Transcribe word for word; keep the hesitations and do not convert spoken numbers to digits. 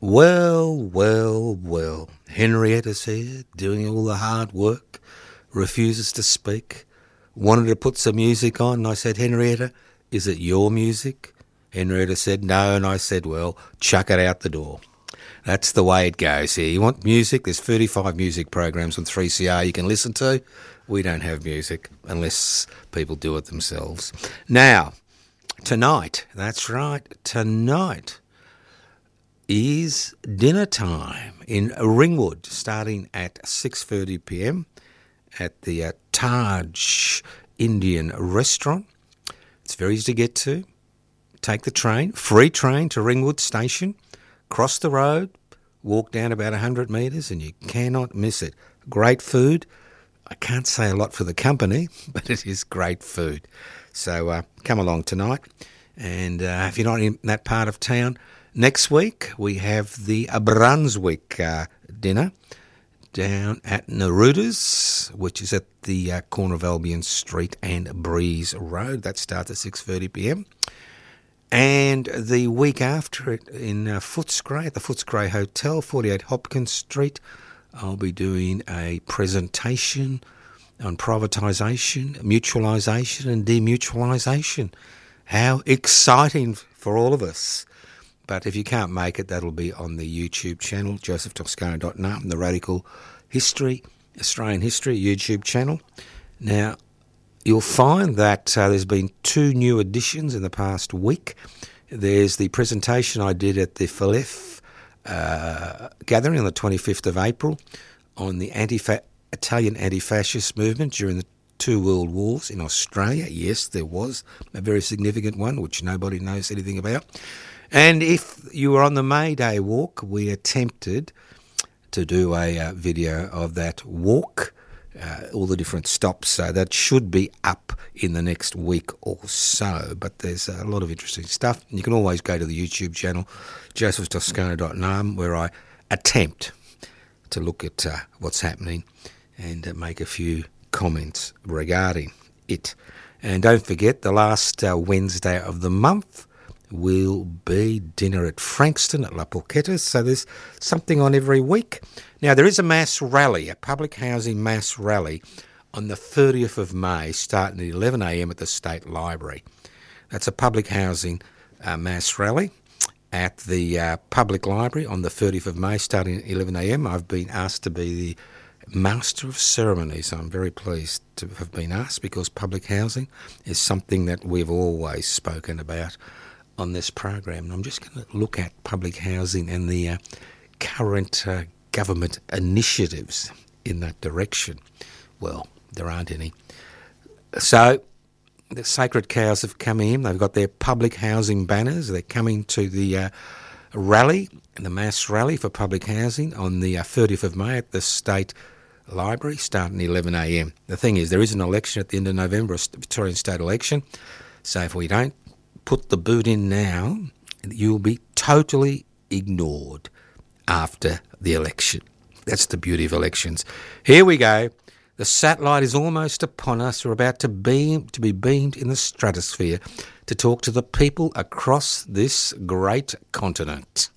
Well, well, well. Henrietta's here, doing all the hard work, refuses to speak, wanted to put some music on, and I said, Henrietta, is it your music? Henrietta said, no, and I said, well, chuck it out the door. That's the way it goes here. You want music? There's thirty-five music programs on three C R you can listen to. We don't have music unless people do it themselves. Now, tonight, that's right, tonight is dinner time in Ringwood, starting at six thirty p m at the uh, Taj Indian Restaurant. It's very easy to get to. Take the train, free train to Ringwood Station, cross the road, walk down about one hundred metres, and you cannot miss it. Great food. I can't say a lot for the company, but it is great food. So uh, come along tonight. And uh, if you're not in that part of town, next week we have the Brunswick uh, dinner down at Neruda's, which is at the uh, corner of Albion Street and Breeze Road. That starts at six thirty p m. And the week after it in uh, Footscray, at the Footscray Hotel, forty-eight Hopkins Street, I'll be doing a presentation on privatisation, mutualisation and demutualisation. How exciting for all of us. But if you can't make it, that'll be on the YouTube channel, joseph toscano dot n a m, the Radical History, Australian History YouTube channel. Now, you'll find that uh, there's been two new additions in the past week. There's the presentation I did at the Falef uh, gathering on the twenty-fifth of April on the anti Italian anti-fascist movement during the two world wars in Australia. Yes, there was a very significant one, which nobody knows anything about. And if you were on the May Day walk, we attempted to do a uh, video of that walk, uh, all the different stops. So that should be up in the next week or so. But there's a lot of interesting stuff. And you can always go to the YouTube channel, joseph toscano dot n a m, where I attempt to look at uh, what's happening and uh, make a few comments regarding it. And don't forget, the last uh, Wednesday of the month will be dinner at Frankston at La Porchetta. So there's something on every week. Now, there is a mass rally, a public housing mass rally on the thirtieth of May, starting at eleven a m at the State Library. That's a public housing uh, mass rally at the uh, Public Library on the thirtieth of May, starting at eleven a m I've been asked to be the Master of Ceremonies. I'm very pleased to have been asked, because public housing is something that we've always spoken about on this program. And I'm just going to look at public housing and the uh, current uh, government initiatives in that direction. Well, there aren't any. So the Sacred Cows have come in. They've got their public housing banners. They're coming to the uh, rally, the mass rally for public housing on the uh, thirtieth of May at the State Library, starting at eleven a m. The thing is, there is an election at the end of November, a Victorian state election. So if we don't put the boot in now, you'll be totally ignored after the election. That's the beauty of elections. Here we go. The satellite is almost upon us. We're about to beam to be beamed in the stratosphere to talk to the people across this great continent.